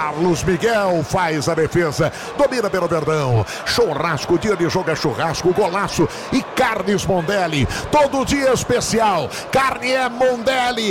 Carlos Miguel faz a defesa, domina pelo Verdão. Churrasco, dia de jogo é churrasco, golaço e carnes Mondelli. Todo dia especial, carne é Mondelli.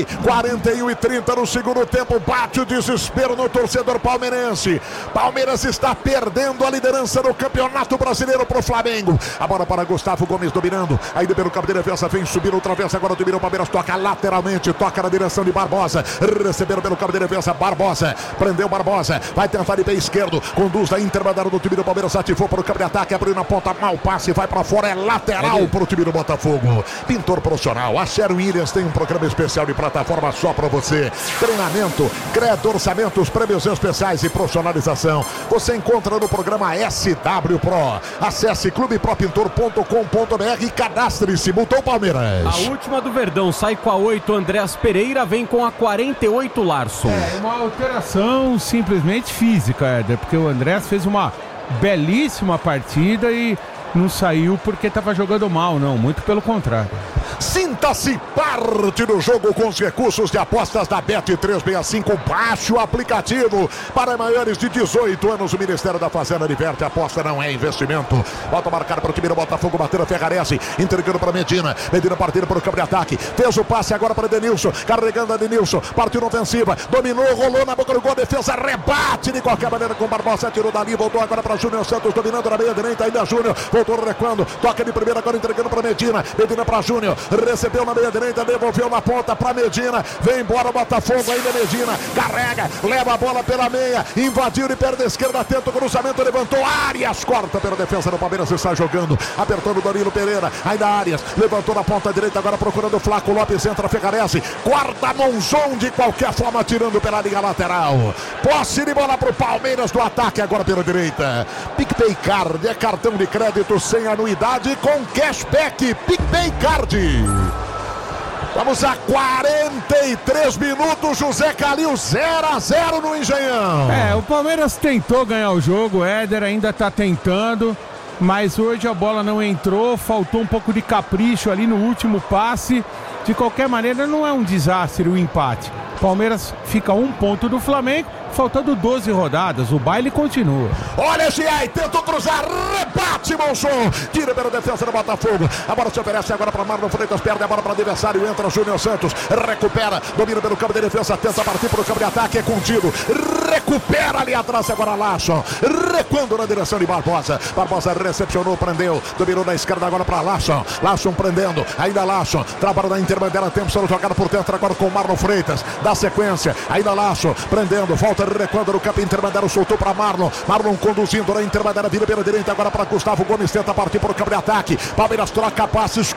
41:30 no segundo tempo, bate o desespero no torcedor palmeirense. Palmeiras está perdendo a liderança do Campeonato Brasileiro pro Flamengo. A bola para Gustavo Gomes dominando, ainda pelo campo de defesa, vem subir outra vez, agora domina o Palmeiras, toca lateralmente, toca na direção de Barbosa, receberam pelo campo de defesa, Barbosa, prendeu Barbosa, vai tentar de pé esquerdo, conduz a intermediária do time do Palmeiras, ativou para o campo de ataque, abriu na ponta, mal passe, vai para fora, é lateral para o time do Botafogo. Pintor profissional, a Sher Williams tem um programa especial de plataforma só para você. Treinamento, crédito, orçamentos, prêmios especiais e profissionalização. Você encontra no programa SW Pro. Acesse clubepropintor.com.br e cadastre-se. Mudou Palmeiras. A última do Verdão sai com a 8, Andreas Pereira vem com a 48, Larson. É uma alteração simplesmente física, Éder, porque o Andreas fez uma belíssima partida e não saiu porque estava jogando mal, não, muito pelo contrário. Sinta-se parte do jogo com os recursos de apostas da Bet365. Baixe o aplicativo. Para maiores de 18 anos, o Ministério da Fazenda diverte. Aposta não é investimento. Volta a marcar para o time do Botafogo, batendo a Ferrarese, entregando para Medina. Medina partindo para o campo de ataque. Fez o passe agora para Denilson. Carregando a Denilson. Partiu na ofensiva. Dominou, rolou na boca do gol. Defesa, rebate de qualquer maneira com Barbosa. Tirou dali, voltou agora para Júnior Santos. Dominando na meia direita, ainda Júnior. Voltou recuando. Toca de primeira, agora entregando para Medina. Medina para Júnior. Recebeu na meia direita, devolveu na ponta para Medina, vem embora o Botafogo, ainda Medina, carrega, leva a bola pela meia, invadiu e perde a esquerda, tenta o cruzamento, levantou Arias, corta pela defesa do Palmeiras, está jogando, apertando o Danilo Pereira, ainda Arias, levantou na ponta direita, agora procurando o Flaco Lopes, entra, Ferrarese, guarda Monzon de qualquer forma, tirando pela linha lateral, posse de bola para o Palmeiras do ataque, agora pela direita, PicPay Card, é cartão de crédito sem anuidade com cashback, PicPay Card. Vamos a 43 minutos, José Calil, 0-0 no Engenhão. O Palmeiras tentou ganhar o jogo, o Éder ainda está tentando, mas hoje a bola não entrou, faltou um pouco de capricho ali no último passe. De qualquer maneira, não é um desastre o empate. Palmeiras fica 1 ponto do Flamengo, faltando 12 rodadas, o baile continua. Olha esse aí, tentou cruzar, rebate Monzon, tira pela defesa do Botafogo, a bola se oferece agora para Marlon Freitas, perde a bola para o adversário, entra Júnior Santos, recupera, domina pelo campo de defesa, tenta partir para o campo de ataque, é contido, recupera ali atrás agora Larsson, recuando na direção de Barbosa, Barbosa recepcionou, prendeu, dominou na esquerda agora para Larsson, Larsson prendendo, ainda Larsson, trabalha na intermediária, tempo sendo jogado por dentro agora com Marlon Freitas, dá sequência, ainda Larsson, prendendo, volta recuando no campo intermediário, soltou para Marlon, Marlon conduzindo na intermediária, vira pela direita agora para Gustavo Gomes, tenta partir para o campo de ataque, Palmeiras troca passes,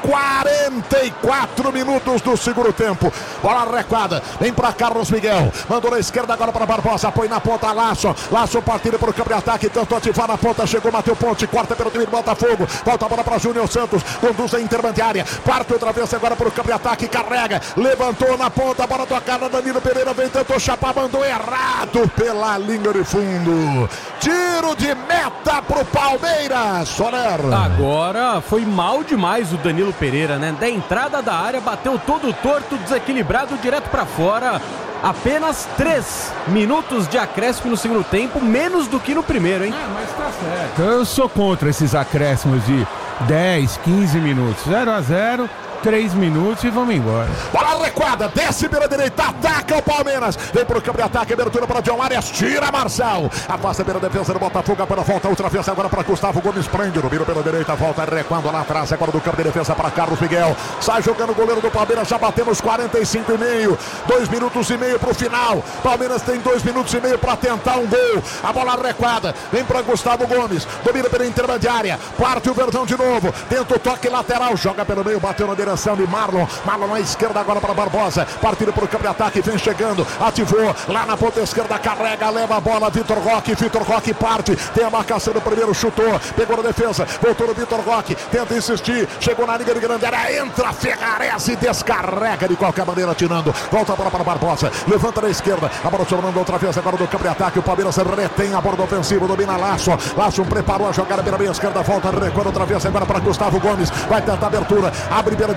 44 minutos do segundo tempo, bola recuada, vem para Carlos Miguel, mandou na esquerda agora para Barbosa, põe na ponta Larsson, Larsson partindo para o campo de ataque, tentou ativar na ponta, chegou Matheus Ponte, corta pelo time do Botafogo, volta a bola para Júnior Santos, conduz a intermediária, parte outra vez agora para o campo de ataque, carrega, levantou na ponta, bola tocada, Danilo Pereira vem, tentou chapar, mandou errado pela linha de fundo, tiro de meta pro Palmeiras, Soler. Agora foi mal demais o Danilo Pereira, né? Da entrada da área, bateu todo torto, desequilibrado, direto pra fora. Apenas 3 minutos de acréscimo no segundo tempo, menos do que no primeiro, hein? Mas tá certo, eu sou contra esses acréscimos de 10, 15 minutos, 0-0, 3 minutos e vamos embora. Bola recuada, desce pela direita, ataca o Palmeiras, vem pro campo de ataque, abertura para John Arias, tira Marçal, afasta pela defesa do Botafogo, pela volta, outra vez agora para Gustavo Gomes, prende, domina pela direita, volta recuando lá atrás, agora do campo de defesa para Carlos Miguel, sai jogando o goleiro do Palmeiras, já batemos 45,5, 2 minutos e meio pro final, Palmeiras tem 2 minutos e meio para tentar um gol, a bola recuada, vem para Gustavo Gomes, domina pela intermediária, parte o Verdão de novo, tenta o toque lateral, joga pelo meio, bateu na direção de Marlon, Marlon na esquerda agora para Barbosa, partindo para o campo de ataque, vem chegando, ativou, lá na ponta esquerda, carrega, leva a bola, Vitor Roque parte, tem a marcação do primeiro, chutou, pegou na defesa, voltou no Vitor Roque, tenta insistir, chegou na linha de grande área, entra Ferrarese, descarrega de qualquer maneira, tirando, volta a bola para Barbosa, levanta na esquerda, a bola sobrando outra vez agora do campo de ataque, o Palmeiras retém a borda ofensiva, domina Larsson, Larsson preparou a jogada pela meia esquerda, volta, recuando outra vez agora para Gustavo Gomes, vai tentar abertura, abre pela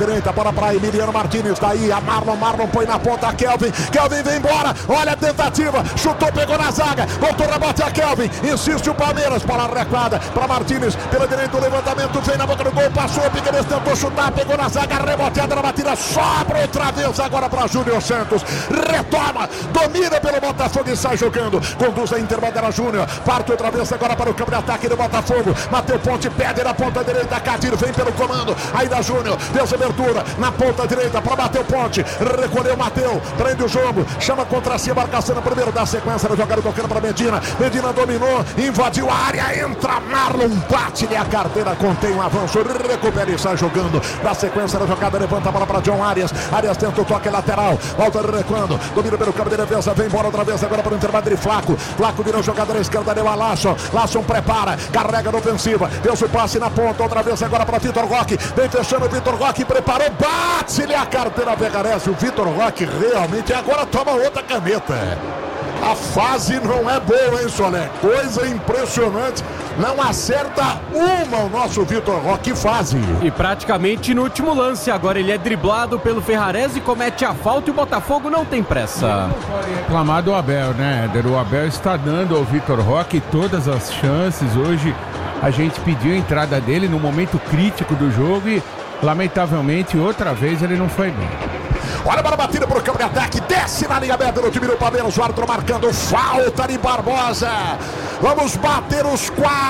direita, bola para Emiliano Martínez, daí a Marlon põe na ponta, Kelvin vem embora, olha a tentativa, chutou, pegou na zaga, voltou, rebote a Kelvin, insiste o Palmeiras, bola recuada para Martínez, pela direita o levantamento, vem na boca do gol, passou, Piqueires tentou chutar, pegou na zaga, reboteada na batida, sobra outra vez agora para Júnior Santos, retoma, domina pelo Botafogo e sai jogando, conduz a Interbandeira Júnior, parte outra vez agora para o campo de ataque do Botafogo, Matheus Ponte pede na ponta direita, Cadir vem pelo comando, aí da Júnior, deu abertura na ponta direita para Matheus Ponte, recolheu Matheus, prende o jogo, chama contra si, marcação no primeiro da sequência da jogada, tocando para Medina dominou, invadiu a área, entra Marlon, bate-lhe a carteira, contém um avanço, recupera e sai jogando, na sequência da jogada, levanta a bola para John Arias tenta o toque lateral, volta recuando, domina pelo campo de defesa, vem embora outra vez agora para o Interbandeira, Flaco virou jogador à esquerda, deu a Lasson prepara, carrega na ofensiva, deu o passe na ponta, outra vez agora para Vitor Roque, vem fechando o Vitor Roque, preparou, bate-lhe a carteira, Vegarese, o Vitor Roque realmente agora toma outra caneta. A fase não é boa, hein, Solé? Coisa impressionante. Não acerta uma o nosso Vitor Roque, que fase. E praticamente no último lance. Agora ele é driblado pelo Ferrarese e comete a falta e o Botafogo não tem pressa. Não pode reclamar do Abel, né, Éder? O Abel está dando ao Vitor Roque todas as chances. Hoje a gente pediu a entrada dele no momento crítico do jogo e, lamentavelmente, outra vez ele não foi bem. Olha para a batida para o campo de ataque, desce na linha aberta no time do Palmeiras, o árbitro marcando falta de Barbosa. Vamos bater os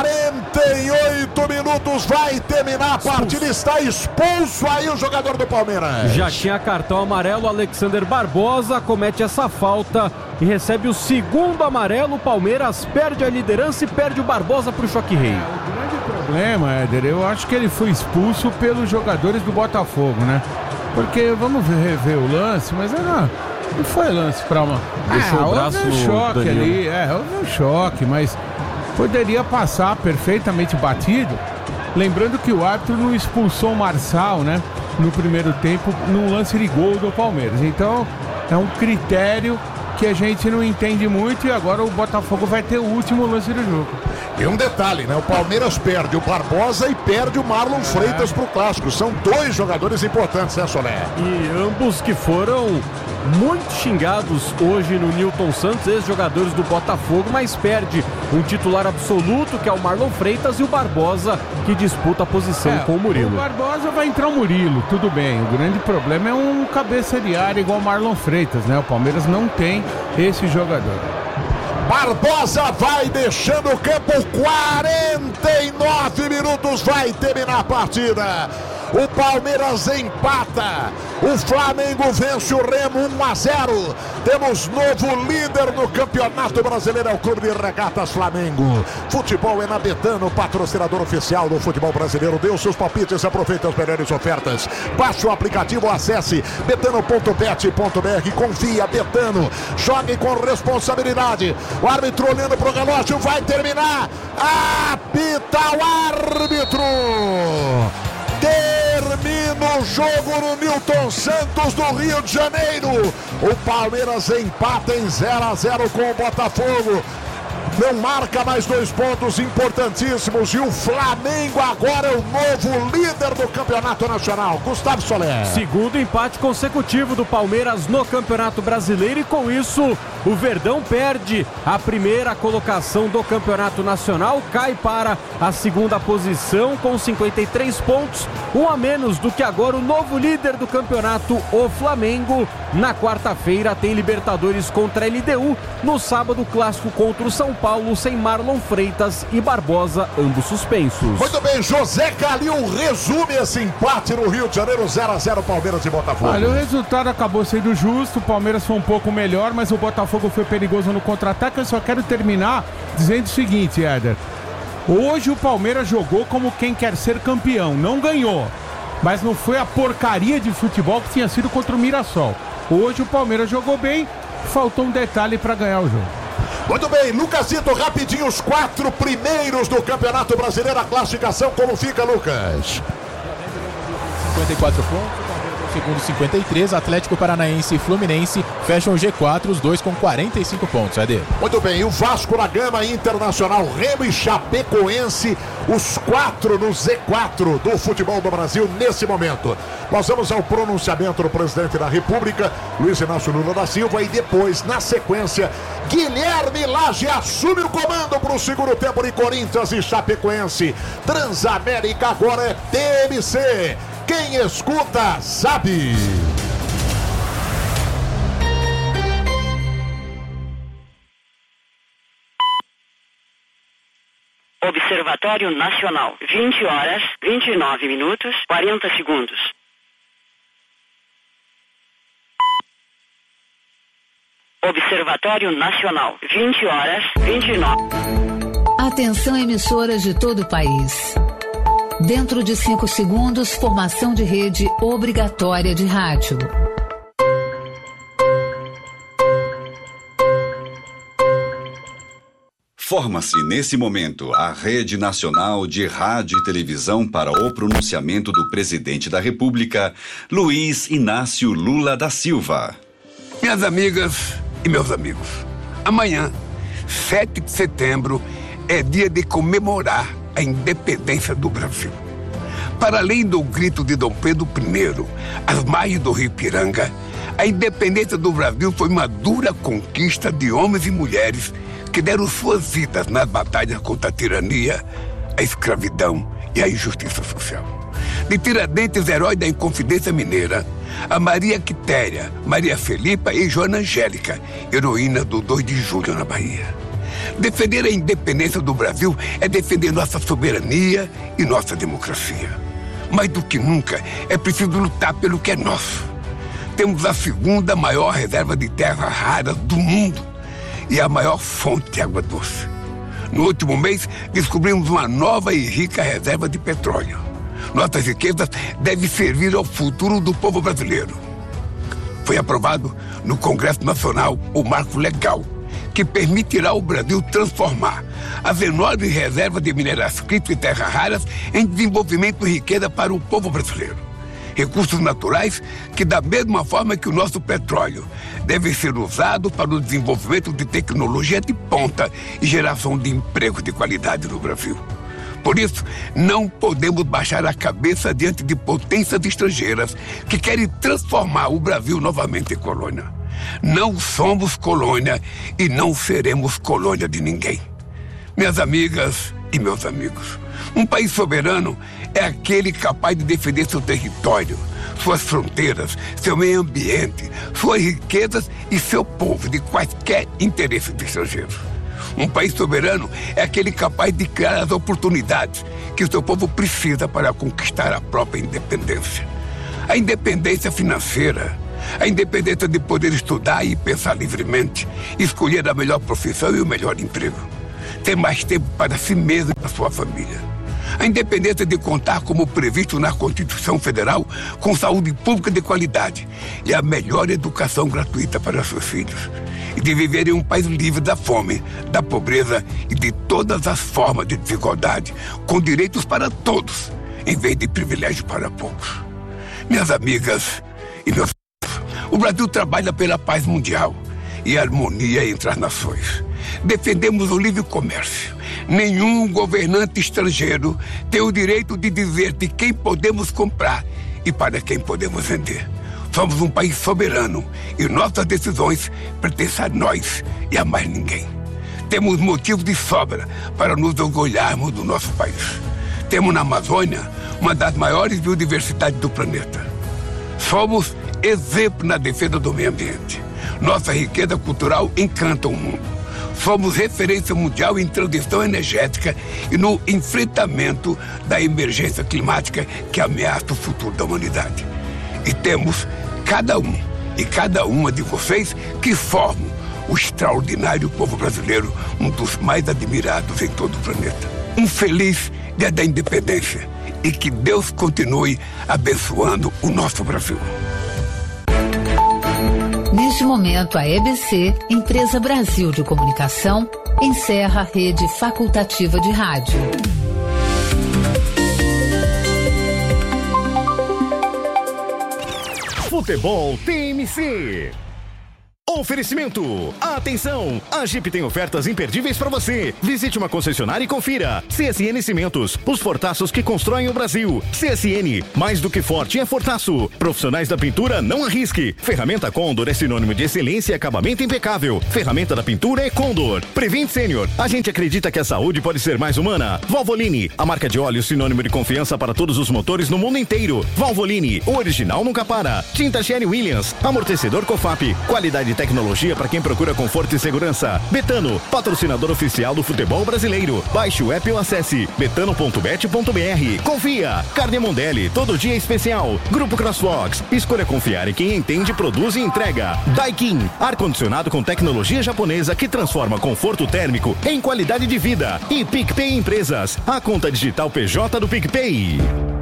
48 minutos, vai terminar a partida, está expulso aí o jogador do Palmeiras. Já tinha cartão amarelo, Alexander Barbosa comete essa falta e recebe o segundo amarelo. O Palmeiras perde a liderança e perde o Barbosa para o Choque Rei. O grande problema, Éder, eu acho que ele foi expulso pelos jogadores do Botafogo, né? Porque vamos rever o lance, mas não foi lance para uma. Deixou o braço houve um choque ali, houve um choque, mas poderia passar perfeitamente batido. Lembrando que o árbitro não expulsou o Marçal, né? No primeiro tempo, num lance de gol do Palmeiras. Então, é um critério que a gente não entende muito e agora o Botafogo vai ter o último lance do jogo. E um detalhe, né? O Palmeiras perde o Barbosa e perde o Marlon Freitas pro Clássico. São dois jogadores importantes, né, Solé? E ambos que foram muito xingados hoje no Nilton Santos, ex-jogadores do Botafogo, mas perde um titular absoluto, que é o Marlon Freitas, e o Barbosa, que disputa a posição com o Murilo. O Barbosa vai entrar o Murilo, tudo bem. O grande problema é um cabeça de área igual o Marlon Freitas, né? O Palmeiras não tem esse jogador. Barbosa vai deixando o campo, 49 minutos, vai terminar a partida. O Palmeiras empata, o Flamengo vence o Remo 1-0. Temos novo líder no Campeonato Brasileiro, é o Clube de Regatas Flamengo. Futebol é na Betano, patrocinador oficial do futebol brasileiro. Dê os seus palpites, aproveite as melhores ofertas. Baixe o aplicativo, acesse betano.bet.br, confia, Betano, jogue com responsabilidade. O árbitro olhando para o relógio, vai terminar. Apita o árbitro. Termina o jogo no Nilton Santos do Rio de Janeiro. O Palmeiras empata em 0-0 com o Botafogo. Não marca mais 2 pontos importantíssimos e o Flamengo agora é o novo líder do Campeonato Nacional. Gustavo Soler. Segundo empate consecutivo do Palmeiras no Campeonato Brasileiro e com isso o Verdão perde a primeira colocação do Campeonato Nacional, cai para a segunda posição com 53 pontos, um a menos do que agora o novo líder do campeonato, o Flamengo. Na quarta-feira tem Libertadores contra a LDU, no sábado Clássico contra o São Paulo, sem Marlon Freitas e Barbosa, ambos suspensos. Muito bem, José Calil resume esse empate no Rio de Janeiro, 0-0 Palmeiras e Botafogo. Olha, o resultado acabou sendo justo, o Palmeiras foi um pouco melhor, mas o Botafogo foi perigoso no contra-ataque. Eu só quero terminar dizendo o seguinte, Éder. Hoje o Palmeiras jogou como quem quer ser campeão, não ganhou, mas não foi a porcaria de futebol que tinha sido contra o Mirassol. Hoje o Palmeiras jogou bem, faltou um detalhe para ganhar o jogo. Muito bem, Lucasito, rapidinho, os 4 primeiros do Campeonato Brasileiro, a classificação, como fica, Lucas? 54 pontos, Segundo 53, Atlético Paranaense e Fluminense fecham o G4, os dois com 45 pontos, AD. Muito bem, e o Vasco da Gama, Internacional, Remo e Chapecoense, os 4 no Z4 do futebol do Brasil nesse momento. Nós vamos ao pronunciamento do presidente da República, Luiz Inácio Lula da Silva, e depois, na sequência, Guilherme Lage assume o comando para o segundo tempo de Corinthians e Chapecoense. Transamérica agora é TMC. Quem escuta, sabe. Observatório Nacional, 20 horas, 29 minutos, 40 segundos. Observatório Nacional, 20 horas, 29. Atenção, emissoras de todo o país. Dentro de 5 segundos, formação de rede obrigatória de rádio. Forma-se nesse momento a Rede Nacional de Rádio e Televisão para o pronunciamento do Presidente da República, Luiz Inácio Lula da Silva. Minhas amigas e meus amigos, amanhã, 7 de setembro, é dia de comemorar a independência do Brasil. Para além do grito de Dom Pedro I, às margens do Rio Ipiranga, a independência do Brasil foi uma dura conquista de homens e mulheres que deram suas vidas nas batalhas contra a tirania, a escravidão e a injustiça social. De Tiradentes, herói da Inconfidência Mineira, a Maria Quitéria, Maria Felipa e Joana Angélica, heroína do 2 de julho na Bahia. Defender a independência do Brasil é defender nossa soberania e nossa democracia. Mais do que nunca, é preciso lutar pelo que é nosso. Temos a segunda maior reserva de terras raras do mundo e a maior fonte de água doce. No último mês, descobrimos uma nova e rica reserva de petróleo. Nossas riquezas devem servir ao futuro do povo brasileiro. Foi aprovado no Congresso Nacional o Marco Legal, que permitirá ao Brasil transformar as enormes reservas de minerais críticos e terras raras em desenvolvimento e riqueza para o povo brasileiro. Recursos naturais que, da mesma forma que o nosso petróleo, devem ser usados para o desenvolvimento de tecnologia de ponta e geração de emprego de qualidade no Brasil. Por isso, não podemos baixar a cabeça diante de potências estrangeiras que querem transformar o Brasil novamente em colônia. Não somos colônia e não seremos colônia de ninguém. Minhas amigas e meus amigos, um país soberano é aquele capaz de defender seu território, suas fronteiras, seu meio ambiente, suas riquezas e seu povo de quaisquer interesses estrangeiros. Um país soberano é aquele capaz de criar as oportunidades que o seu povo precisa para conquistar a própria independência. A independência financeira, a independência de poder estudar e pensar livremente, escolher a melhor profissão e o melhor emprego. Ter mais tempo para si mesmo e para sua família. A independência de contar, como previsto na Constituição Federal, com saúde pública de qualidade e a melhor educação gratuita para seus filhos. E de viver em um país livre da fome, da pobreza e de todas as formas de desigualdade, com direitos para todos, em vez de privilégio para poucos. Minhas amigas e meus amigos, o Brasil trabalha pela paz mundial e a harmonia entre as nações. Defendemos o livre comércio. Nenhum governante estrangeiro tem o direito de dizer de quem podemos comprar e para quem podemos vender. Somos um país soberano e nossas decisões pertencem a nós e a mais ninguém. Temos motivos de sobra para nos orgulharmos do nosso país. Temos na Amazônia uma das maiores biodiversidades do planeta. Somos exemplo na defesa do meio ambiente. Nossa riqueza cultural encanta o mundo. Somos referência mundial em transição energética e no enfrentamento da emergência climática que ameaça o futuro da humanidade. E temos cada um e cada uma de vocês que formam o extraordinário povo brasileiro, um dos mais admirados em todo o planeta. Um feliz Dia da Independência e que Deus continue abençoando o nosso Brasil. Neste momento, a EBC, Empresa Brasil de Comunicação, encerra a rede facultativa de rádio. Futebol TMC. Oferecimento. Atenção! A Jeep tem ofertas imperdíveis para você. Visite uma concessionária e confira. CSN Cimentos, os fortaços que constroem o Brasil. CSN, mais do que forte é fortaço. Profissionais da pintura, não arrisque. Ferramenta Condor é sinônimo de excelência e acabamento impecável. Ferramenta da pintura é Condor. Prevent Senior, a gente acredita que a saúde pode ser mais humana. Valvoline, a marca de óleo sinônimo de confiança para todos os motores no mundo inteiro. Valvoline, o original nunca para. Tinta Sherry Williams, amortecedor Cofap, qualidade e tecnologia para quem procura conforto e segurança. Betano, patrocinador oficial do futebol brasileiro. Baixe o app ou acesse betano.bet.br. Confia. Carne Mondelli, todo dia especial. Grupo Crosswalks, escolha confiar em quem entende, produz e entrega. Daikin, ar-condicionado com tecnologia japonesa que transforma conforto térmico em qualidade de vida. E PicPay Empresas, a conta digital PJ do PicPay.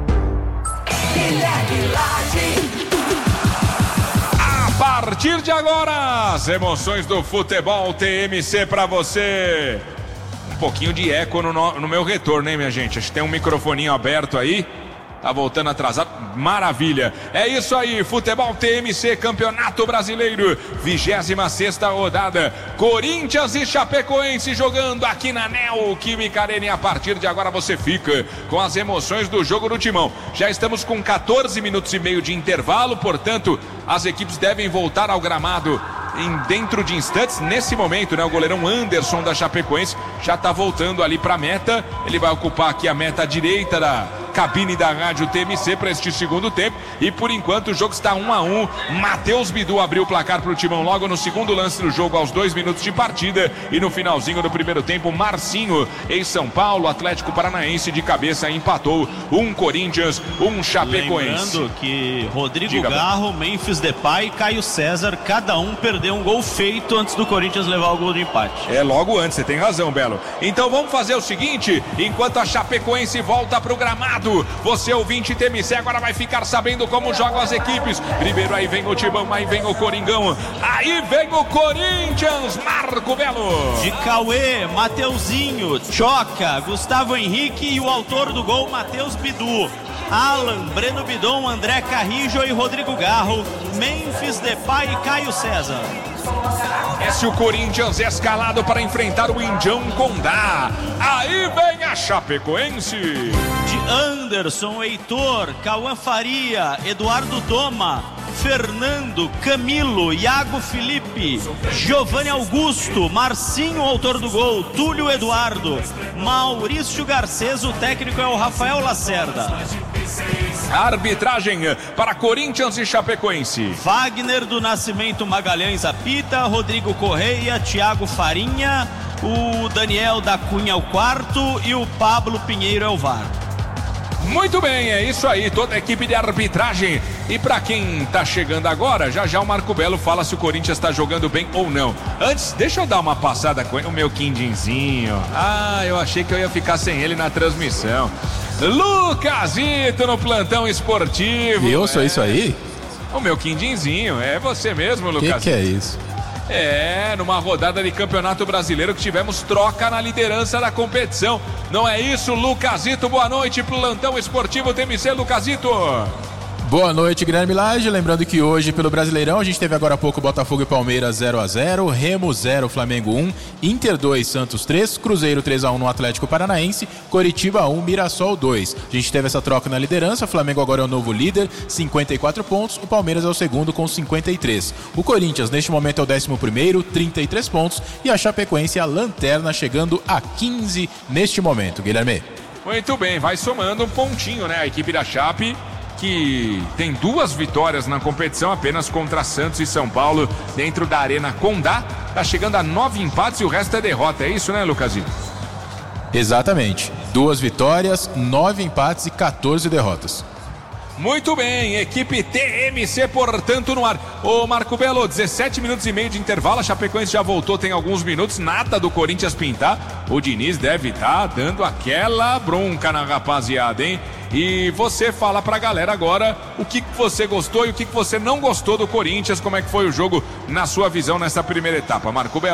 A partir de agora, as emoções do futebol TMC pra você. Um pouquinho de eco no meu retorno, hein, minha gente? Acho que tem um microfoninho aberto aí. Tá voltando atrasado. Maravilha. É isso aí. Futebol TMC, Campeonato Brasileiro. 26ª rodada. Corinthians e Chapecoense jogando aqui na Neoquímica Arena. E a partir de agora você fica com as emoções do jogo do Timão. Já estamos com 14 minutos e meio de intervalo. Portanto, as equipes devem voltar ao gramado dentro de instantes. Nesse momento, né, o goleirão Anderson da Chapecoense já está voltando ali para a meta. Ele vai ocupar aqui a meta direita da cabine da rádio TMC para este segundo tempo. E por enquanto o jogo está 1-1. Matheus Bidu abriu o placar para o Timão logo no segundo lance do jogo, aos 2 minutos de partida. E no finalzinho do primeiro tempo, Marcinho, em São Paulo, Atlético Paranaense de cabeça empatou. Um Corinthians, um Chapecoense. Lembrando que Rodrigo Garro, Memphis Depay e Caio César, cada um perdeu um gol feito antes do Corinthians levar o gol de empate. É, logo antes, você tem razão, Belo. Então vamos fazer o seguinte, enquanto a Chapecoense volta para o gramado, você ouvinte TMC agora vai ficar sabendo como jogam as equipes. Primeiro aí vem o Timão, aí vem o Coringão, aí vem o Corinthians, Marco Belo. De Cauê, Mateuzinho, Choca, Gustavo Henrique e o autor do gol, Matheus Bidu. Alan, Breno Bidon, André Carrijo e Rodrigo Garro, Memphis Depay e Caio César. Esse é o Corinthians escalado para enfrentar o Indião Condá. Aí vem a Chapecoense. De Anderson, Heitor, Cauã Faria, Eduardo Doma, Fernando, Camilo, Iago Felipe, Giovanni Augusto, Marcinho, autor do gol, Túlio Eduardo, Maurício Garcês, o técnico é o Rafael Lacerda. Arbitragem para Corinthians e Chapecoense. Wagner do Nascimento Magalhães apita, Rodrigo Correia, Thiago Farinha, o Daniel da Cunha o quarto e o Pablo Pinheiro é o VAR. Muito bem, é isso aí, toda a equipe de arbitragem. E para quem tá chegando agora, já o Marco Belo fala se o Corinthians tá jogando bem ou não. Antes, deixa eu dar uma passada com o meu quindinzinho. Ah, eu achei que eu ia ficar sem ele na transmissão. Lucasito no plantão esportivo. Eu sou isso aí? O meu quindinzinho, é você mesmo, Lucasito. Que é isso? É, numa rodada de Campeonato Brasileiro que tivemos troca na liderança da competição. Não é isso, Lucasito? Boa noite, plantão esportivo TMC, Lucasito. Boa noite, Guilherme Lage. Lembrando que hoje, pelo Brasileirão, a gente teve agora há pouco Botafogo e Palmeiras 0-0, Remo 0, Flamengo 1, Inter 2, Santos 3, Cruzeiro 3-1 no Atlético Paranaense, Coritiba 1, Mirassol 2. A gente teve essa troca na liderança, o Flamengo agora é o novo líder, 54 pontos, o Palmeiras é o segundo com 53. O Corinthians, neste momento, é o 11º, 33 pontos, e a Chapecoense é a lanterna, chegando a 15 neste momento, Guilherme. Muito bem, vai somando um pontinho, né? A equipe da Chape, que tem 2 vitórias na competição, apenas contra Santos e São Paulo, dentro da Arena Condá. Tá chegando a 9 empates e o resto é derrota, é isso, né, Lucasito? Exatamente, 2 vitórias, 9 empates e 14 derrotas. Muito bem, equipe TMC, portanto, no ar. Ô Marco Belo, 17 minutos e meio de intervalo, a Chapecoense já voltou, tem alguns minutos, nada do Corinthians pintar. O Diniz deve estar dando aquela bronca na rapaziada, hein? E você fala pra galera agora o que você gostou e o que você não gostou do Corinthians, como é que foi o jogo na sua visão nessa primeira etapa, Marco Belo?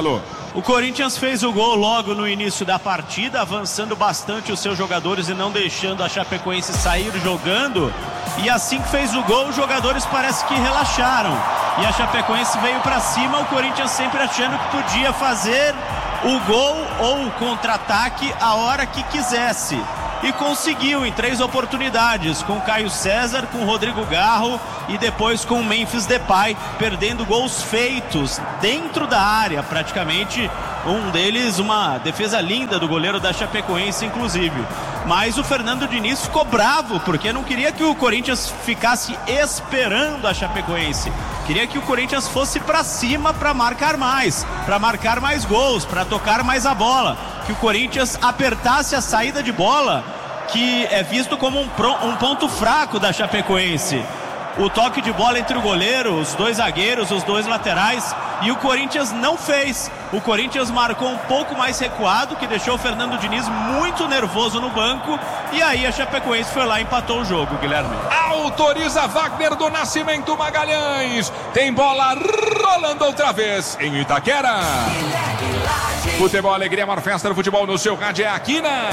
O Corinthians fez o gol logo no início da partida, avançando bastante os seus jogadores e não deixando a Chapecoense sair jogando. E assim que fez o gol, os jogadores parece que relaxaram. E a Chapecoense veio para cima, o Corinthians sempre achando que podia fazer o gol ou o contra-ataque a hora que quisesse. E conseguiu em 3 oportunidades, com Caio César, com Rodrigo Garro e depois com Memphis Depay, perdendo gols feitos dentro da área, praticamente um deles uma defesa linda do goleiro da Chapecoense, inclusive. Mas o Fernando Diniz ficou bravo, porque não queria que o Corinthians ficasse esperando a Chapecoense. Queria que o Corinthians fosse para cima para marcar mais gols, para tocar mais a bola. Que o Corinthians apertasse a saída de bola, que é visto como um ponto fraco da Chapecoense. O toque de bola entre o goleiro, os 2 zagueiros, os 2 laterais, e o Corinthians não fez. O Corinthians marcou um pouco mais recuado, que deixou o Fernando Diniz muito nervoso no banco, e aí a Chapecoense foi lá e empatou o jogo, Guilherme. Autoriza Wagner do Nascimento Magalhães. Tem bola rolando outra vez em Itaquera. Futebol, alegria, maior festa do futebol no seu rádio é aqui na...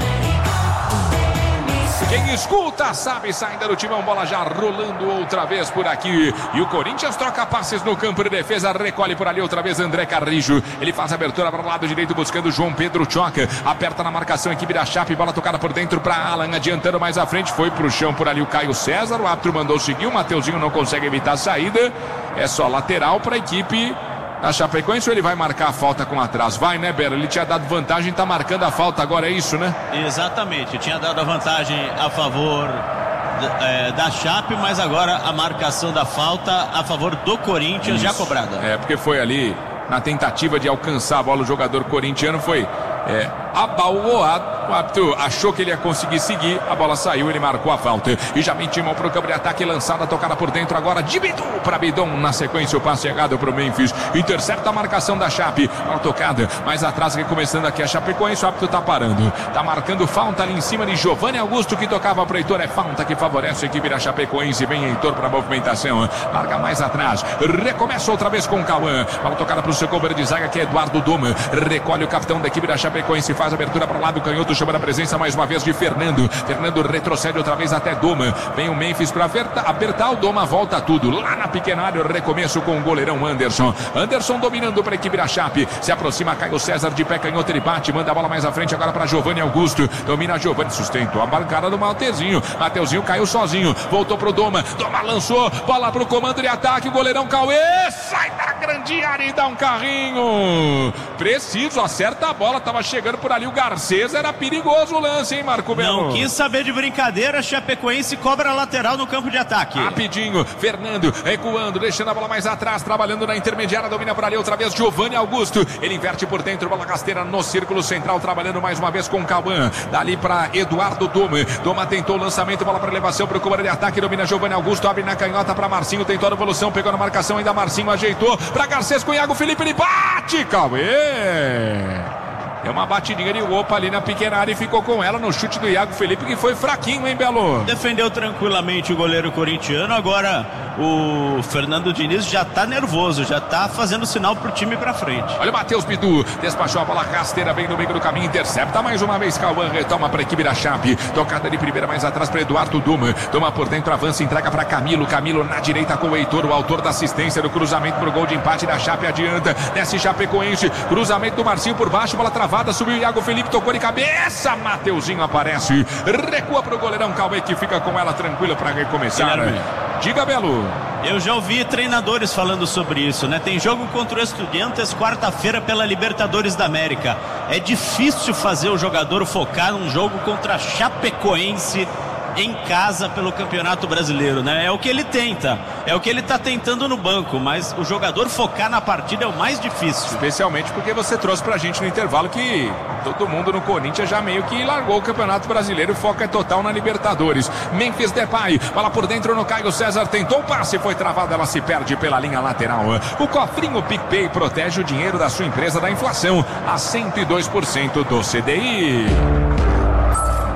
Quem escuta sabe, saindo do timão, bola já rolando outra vez por aqui. E o Corinthians troca passes no campo de defesa, recolhe por ali outra vez André Carrijo. Ele faz a abertura para o lado direito buscando João Pedro Choca. Aperta na marcação a equipe da Chape, bola tocada por dentro para Alan, adiantando mais à frente, foi pro chão por ali o Caio César. O árbitro mandou seguir, o Mateuzinho não consegue evitar a saída. É só lateral para a equipe da Chapecoense, ou ele vai marcar a falta com atraso? Vai, né, Bela? Ele tinha dado vantagem, tá marcando a falta agora, é isso, né? Exatamente, tinha dado a vantagem a favor da Chape, mas agora a marcação da falta a favor do Corinthians, isso, já cobrada. É, porque foi ali na tentativa de alcançar a bola, o jogador corintiano foi abalroado. O árbitro achou que ele ia conseguir seguir, a bola saiu, ele marcou a falta. E já mentimou para o campo de ataque, lançada, tocada por dentro agora de Bidon para Bidon. Na sequência, o passe errado para o Memphis. Intercepta a marcação da Chape. Bola tocada, mais atrás, recomeçando aqui a Chapecoense. O árbitro tá parando. Tá marcando falta ali em cima de Giovanni Augusto, que tocava para o Heitor. É falta que favorece a equipe da Chapecoense. Vem Heitor para a movimentação. Larga mais atrás. Recomeça outra vez com o Cauã. Bola tocada para o seu cover de zaga, que é Eduardo Doma. Recolhe o capitão da equipe da Chapecoense. Faz a abertura para o lado canhoto. Chama a presença mais uma vez de Fernando. Fernando retrocede outra vez até Doma. Vem o Memphis para apertar. O Doma volta tudo. Lá na pequena área, recomeço com o goleirão Anderson. Anderson dominando para a equipe da Chape. Se aproxima Caio César de pé canhoto. Ele bate. Manda a bola mais à frente agora para Giovanni Augusto. Domina Giovanni. Sustentou a bancada do Mateuzinho. Mateuzinho caiu sozinho. Voltou pro Doma. Doma lançou. Bola pro comando de ataque. O goleirão Cauê sai da grande área e dá um carrinho. Preciso. Acerta a bola. Tava chegando por ali o Garcês. Era perigoso o lance, hein, Marco Belo? Não quis saber de brincadeira. Chapecoense cobra lateral no campo de ataque. Rapidinho, Fernando recuando, deixando a bola mais atrás, trabalhando na intermediária, domina por ali outra vez Giovanni Augusto. Ele inverte por dentro, bola rasteira no círculo central, trabalhando mais uma vez com o Cauã. Dali para Eduardo Doma. Doma tentou o lançamento, bola para elevação para o comando de ataque, domina Giovanni Augusto, abre na canhota para Marcinho, tentou a evolução, pegou na marcação, ainda Marcinho ajeitou para Garcês com Iago Felipe, ele bate, Cauê! É uma batidinha de opa ali na pequena área e ficou com ela no chute do Iago Felipe, que foi fraquinho, hein, Belo? Defendeu tranquilamente o goleiro corintiano. Agora o Fernando Diniz já tá nervoso, já tá fazendo sinal pro time pra frente. Olha o Matheus Bidu, despachou a bola rasteira bem no meio do caminho, intercepta mais uma vez Cauã, retoma pra equipe da Chape. Tocada de primeira mais atrás pra Eduardo Doma. Doma por dentro, avança, entrega pra Camilo. Camilo na direita com o Heitor, o autor da assistência do cruzamento pro gol de empate da Chape. Adianta, desce Chapecoense, cruzamento do Marcinho por baixo, bola travada, subiu o Iago Felipe, tocou de cabeça, Mateuzinho aparece, recua pro goleirão Cauê, que fica com ela tranquila para recomeçar. Diga, Belo. Eu já ouvi treinadores falando sobre isso, né? Tem jogo contra o Estudiantes quarta-feira pela Libertadores da América. É difícil fazer o jogador focar num jogo contra a Chapecoense em casa pelo Campeonato Brasileiro, né? É o que ele tenta, é o que ele tá tentando no banco, mas o jogador focar na partida é o mais difícil. Especialmente porque você trouxe pra gente no intervalo que todo mundo no Corinthians já meio que largou o Campeonato Brasileiro, o foco é total na Libertadores. Memphis Depay, bola por dentro no Caio César, tentou o passe, foi travado, ela se perde pela linha lateral. O cofrinho PicPay protege o dinheiro da sua empresa da inflação a 102% do CDI.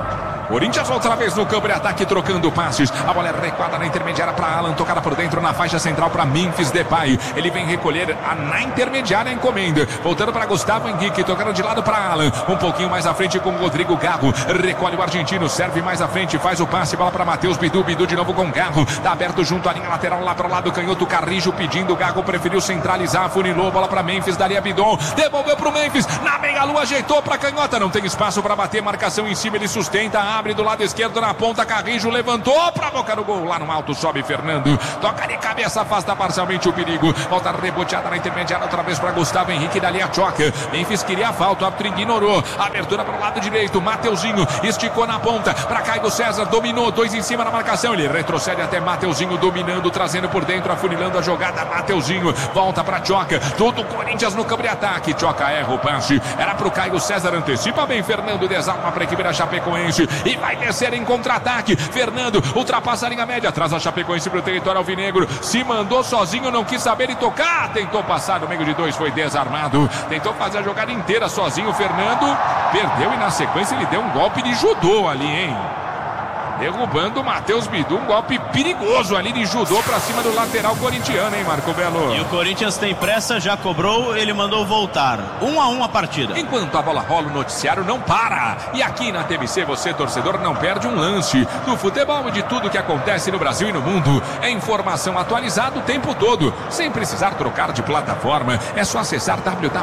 Corinthians outra vez no campo de ataque, trocando passes. A bola é recuada na intermediária para Alan, tocada por dentro na faixa central para Memphis Depay. Ele vem recolher na intermediária a encomenda. Voltando para Gustavo Henrique, tocando de lado para Alan. Um pouquinho mais à frente com o Rodrigo Garro. Recolhe o argentino, serve mais à frente, faz o passe, bola para Matheus Bidu. Bidu de novo com Garro. Tá aberto junto à linha lateral, lá para o lado canhoto. Carrijo pedindo, Garro preferiu centralizar, funilou, bola para Memphis, daria Bidon. Devolveu para o Memphis, na meia-lua, ajeitou para canhota. Não tem espaço para bater, marcação em cima, ele sustenta, abre do lado esquerdo na ponta. Carrijo levantou para boca do gol. Lá no alto sobe Fernando. Toca de cabeça, afasta parcialmente o perigo. Volta reboteada na intermediária outra vez para Gustavo Henrique. Dali a choca. Memphis queria a falta, o árbitro ignorou. Abertura para o lado direito. Mateuzinho esticou na ponta para Caio César. Dominou, 2 em cima na marcação. Ele retrocede até Mateuzinho dominando, trazendo por dentro, afunilando a jogada. Mateuzinho volta para Choca. Todo o Corinthians no campo de ataque. Choca erra o passe. Era para o Caio César. Antecipa bem Fernando. Desarma para a equipe da Chapecoense. E vai descer em contra-ataque. Fernando ultrapassa a linha média. Traz a Chapecoense para o território alvinegro. Se mandou sozinho, não quis saber e tocar. Tentou passar no meio de 2, foi desarmado. Tentou fazer a jogada inteira sozinho. Fernando perdeu e na sequência ele deu um golpe de judô ali, hein? Derrubando o Matheus Bidu, um golpe perigoso ali de judô pra cima do lateral corintiano, hein, Marco Belo? E o Corinthians tem pressa, já cobrou, ele mandou voltar. 1-1 a partida. Enquanto a bola rola, o noticiário não para. E aqui na TVC, você, torcedor, não perde um lance do futebol e de tudo que acontece no Brasil e no mundo. É informação atualizada o tempo todo, sem precisar trocar de plataforma. É só acessar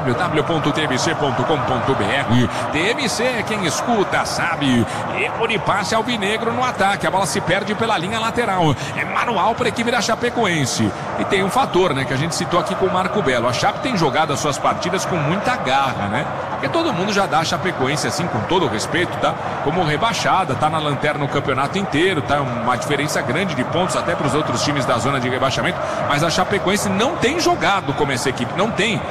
www.tvc.com.br. TVC, quem escuta sabe. E por passe alvinegro no ataque, a bola se perde pela linha lateral. É manual para a equipe da Chapecoense. E tem um fator, né, que a gente citou aqui com o Marco Belo. A Chape tem jogado as suas partidas com muita garra, né? Porque todo mundo já dá a Chapecoense, assim, com todo o respeito, tá? Como rebaixada, tá na lanterna no campeonato inteiro, tá? Uma diferença grande de pontos até para os outros times da zona de rebaixamento. Mas a Chapecoense não tem jogado como essa equipe, não tem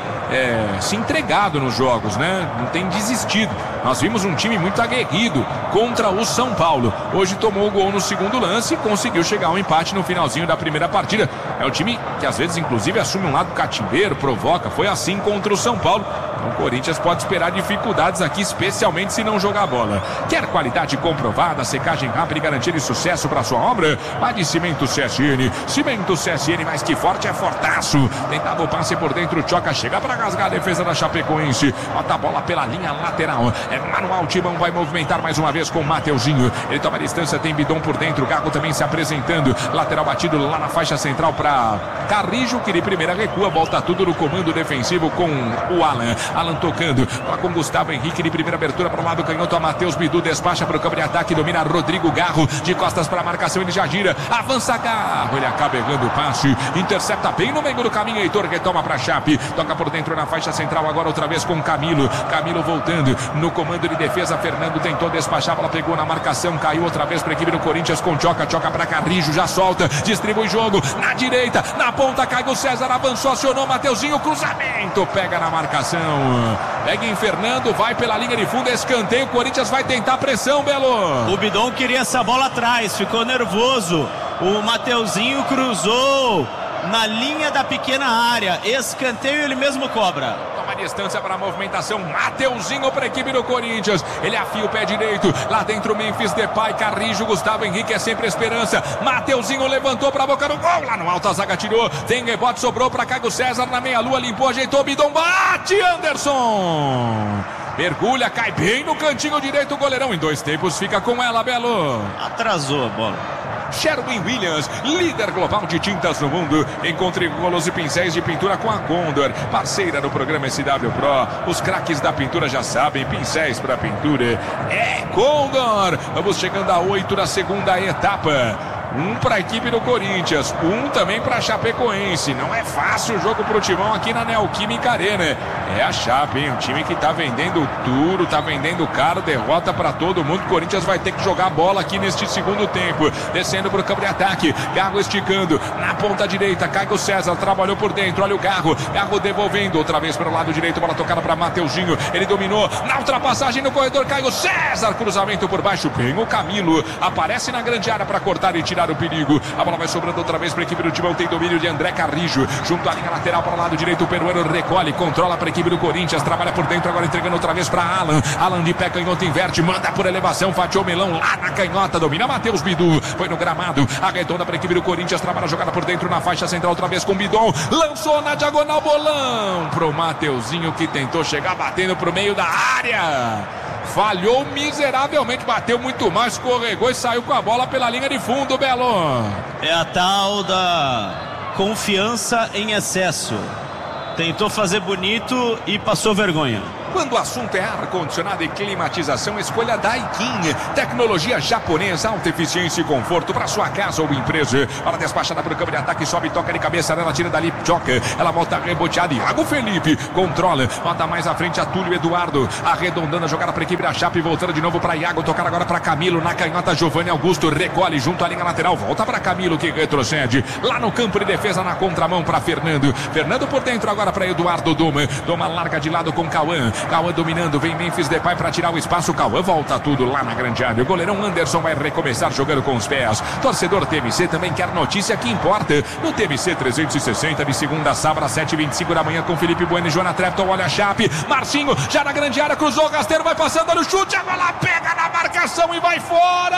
se entregado nos jogos, né? Não tem desistido. Nós vimos um time muito aguerrido contra o São Paulo. Hoje tomou o gol no segundo lance e conseguiu chegar ao empate no finalzinho da primeira partida. É um time que às vezes inclusive assume um lado catimbeiro, provoca. Foi assim contra o São Paulo. Então o Corinthians pode esperar dificuldades aqui, especialmente se não jogar bola. Quer qualidade comprovada, secagem rápida e garantia de sucesso para sua obra? Vá de Cimento CSN. Cimento CSN, mais que forte, é fortaço. Tentava o passe por dentro, Choca chega para rasgar a defesa da Chapecoense. Bota a bola pela linha lateral. É manual, Timão vai movimentar mais uma vez com o Mateuzinho. Ele toma a distância, tem Bidon por dentro. Garro também se apresentando. Lateral batido lá na faixa central para Carrijo, que de primeira recua. Volta tudo no comando defensivo com o Alan. Alan tocando lá com Gustavo Henrique de primeira abertura para o lado canhoto. A Matheus Bidu despacha para o campo de ataque. Domina Rodrigo Garro de costas para a marcação. Ele já gira. Avança Garro. Ele acaba errando o passe. Intercepta bem no meio do caminho. Heitor retoma para a Chape. Toca por dentro na faixa central. Agora outra vez com Camilo. Camilo voltando no comando de defesa. Fernando tentou despachar. Ela pegou na marcação. Caiu outra vez para a equipe do Corinthians com Choca. Choca para Carrijo. Já solta. Distribui jogo. Na direita. Na ponta. Caio César avançou. Acionou Mateuzinho. Cruzamento. Pega na marcação. Pega em Fernando, vai pela linha de fundo, escanteio, o Corinthians vai tentar pressão, Belo. O Bidon queria essa bola atrás, ficou nervoso. O Mateuzinho cruzou na linha da pequena área, escanteio, ele mesmo cobra. Toma distância para a movimentação, Mateuzinho para a equipe do Corinthians. Ele afia o pé direito, lá dentro Memphis Depay, Carrijo, Gustavo Henrique, é sempre esperança. Mateuzinho levantou para a boca do gol, lá no alto a zaga tirou, tem rebote, sobrou para Caio César na meia-lua, limpou, ajeitou, Bidon, bate, Anderson. Mergulha, cai bem no cantinho direito, o goleirão em 2 tempos fica com ela, Belo. Atrasou a bola. Sherwin-Williams, líder global de tintas no mundo. Encontre rolos e pincéis de pintura com a Condor, parceira do programa SW Pro. Os craques da pintura já sabem, pincéis para pintura é Condor. Vamos chegando a 8 da segunda etapa. Um para a equipe do Corinthians, um também para a Chapecoense. Não é fácil o jogo para o Timão aqui na Neoquímica Arena. É a Chape, hein? Um time que está vendendo duro, está vendendo caro, derrota para todo mundo. O Corinthians vai ter que jogar a bola aqui neste segundo tempo. Descendo para o campo de ataque, Garro esticando na ponta direita, Caio César trabalhou por dentro, olha o Garro, Garro devolvendo outra vez para o lado direito, bola tocada para Mateuzinho, ele dominou na ultrapassagem no corredor, Caio César, cruzamento por baixo, bem o Camilo, aparece na grande área para cortar e tirar o perigo. A bola vai sobrando outra vez para a equipe do Timão. Tem domínio de André Carrijo junto à linha lateral para o lado direito. O peruano recolhe, controla para a equipe equipe do Corinthians. Trabalha por dentro, agora entregando outra vez para Alan. Alan de pé canhoto, inverte, manda por elevação, fatiou Melão lá na canhota, domina Matheus Bidu. Foi no gramado, arredonda para a equipe do Corinthians. Trabalha a jogada por dentro na faixa central, outra vez com Bidon. Lançou na diagonal, bolão pro Mateuzinho, que tentou chegar batendo pro meio da área. Falhou miseravelmente, bateu muito mais, escorregou e saiu com a bola pela linha de fundo, Belo. É a tal da confiança em excesso. Tentou fazer bonito e passou vergonha. Quando o assunto é ar-condicionado e climatização, escolha Daikin. Tecnologia japonesa, alta eficiência e conforto para sua casa ou empresa. Ela despachada para o campo de ataque, sobe, toca de cabeça, ela tira dali, choca. Ela volta reboteada, Iago Felipe controla, bota mais à frente a Túlio Eduardo, arredondando a jogada para a equipe da Chape, voltando de novo para Iago, tocar agora para Camilo, na canhota Giovanni Augusto, recolhe junto à linha lateral, volta para Camilo que retrocede, lá no campo de defesa, na contramão para Fernando. Fernando por dentro agora para Eduardo Doma. Doma larga de lado com Cauã. Cauã dominando, vem Memphis Depay para tirar o espaço. Cauã volta tudo lá na grande área. O goleirão Anderson vai recomeçar jogando com os pés. Torcedor TMC também quer notícia que importa. No TMC 360, de segunda a sábado, às 7h25 da manhã, com Felipe Bueno e Joana Trepton. Olha a Chape. Marcinho já na grande área, cruzou o rasteiro, vai passando no chute. A bola pega na marcação e vai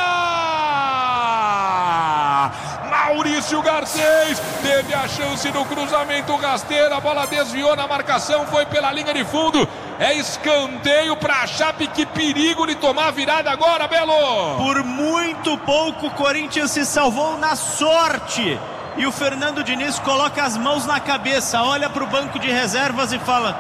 fora. Maurício Garcês teve a chance no cruzamento rasteiro, a bola desviou na marcação, foi pela linha de fundo. É escanteio para a Chape, que perigo de tomar a virada agora, Belo. Por muito pouco o Corinthians se salvou na sorte. E o Fernando Diniz coloca as mãos na cabeça, olha para o banco de reservas e fala: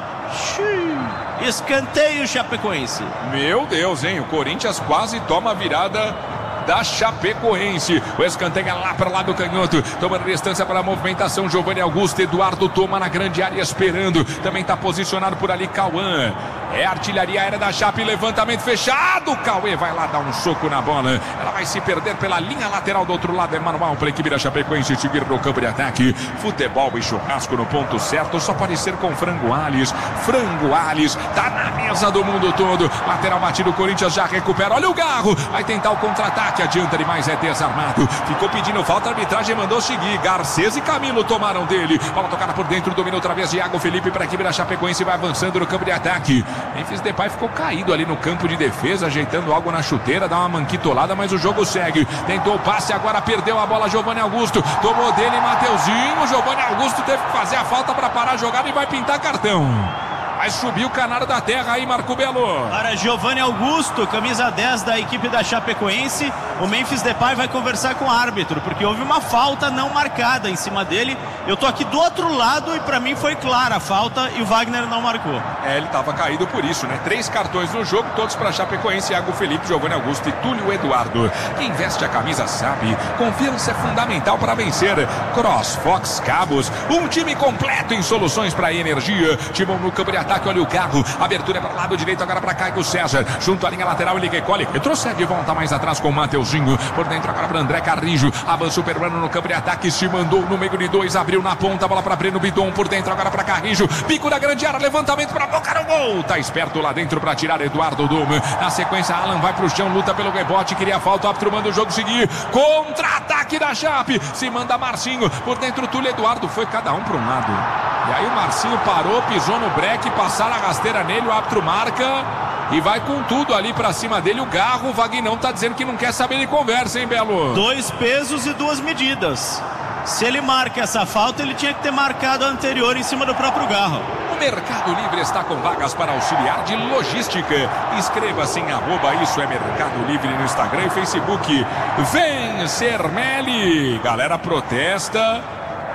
escanteio Chapecoense. Meu Deus, hein? O Corinthians quase toma a virada da Chapecoense. O escanteio é lá para lá do canhoto, tomando distância para a movimentação. Giovanni Augusto, Eduardo toma na grande área esperando, também está posicionado por ali Cauã. É artilharia aérea da Chape, levantamento fechado, Cauê vai lá dar um soco na bola, ela vai se perder pela linha lateral do outro lado. É manual para a equipe da Chapecoense seguir no campo de ataque. Futebol e churrasco no ponto certo só pode ser com Frango Alves. Frango Alves tá na mesa do mundo todo. Lateral batido, o Corinthians já recupera, olha o Garro, vai tentar o contra-ataque, adianta demais, é desarmado, ficou pedindo falta, a arbitragem mandou seguir. Garcês e Camilo tomaram dele, bola tocada por dentro, domina outra vez Iago Felipe para a equipe da Chapecoense, vai avançando no campo de ataque. Memphis Depay ficou caído ali no campo de defesa, ajeitando algo na chuteira, dá uma manquitolada, mas o jogo segue. Tentou o passe, agora perdeu a bola Giovanni Augusto, tomou dele Mateuzinho. Giovanni Augusto teve que fazer a falta para parar a jogada e vai pintar cartão. Vai subir o canário da terra aí, Marco Belo. Para Giovanni Augusto, camisa 10 da equipe da Chapecoense, o Memphis Depay vai conversar com o árbitro, porque houve uma falta não marcada em cima dele. Eu tô aqui do outro lado e para mim foi clara a falta e o Wagner não marcou. É, ele tava caído por isso, né? 3 cartões no jogo, todos para Chapecoense, Iago Felipe, Giovanni Augusto e Túlio Eduardo. Quem veste a camisa sabe, confiança é fundamental para vencer. CrossFox Cabos, um time completo em soluções para energia. Timão no campo de ataque, olha o carro, abertura para o lado direito, agora para Caio César, junto à linha lateral, ele recolhe, retrocede e volta mais atrás com o Mateuzinho, por dentro agora para André Carrijo, avança o peruano no campo de ataque, se mandou no meio de 2, abriu na ponta, bola para Breno Bidon, por dentro agora para Carrijo, pico da grande área, levantamento para boca no gol, tá esperto lá dentro para tirar Eduardo Doma, na sequência Alan vai pro chão, luta pelo rebote, queria falta, o árbitro manda o jogo seguir, contra-ataque da Chape, se manda Marcinho, por dentro Túlio Eduardo, foi cada um para um lado, e aí o Marcinho parou, pisou no breque, passaram a rasteira nele, o árbitro marca e vai com tudo ali pra cima dele. O Garro, o Vagnão tá dizendo que não quer saber de conversa, hein, Belo? 2 pesos e 2 medidas. Se ele marca essa falta, ele tinha que ter marcado a anterior em cima do próprio Garro. O Mercado Livre está com vagas para auxiliar de logística. Inscreva-se em @isso é Mercado Livre no Instagram e Facebook. Vem Sermelli, galera protesta.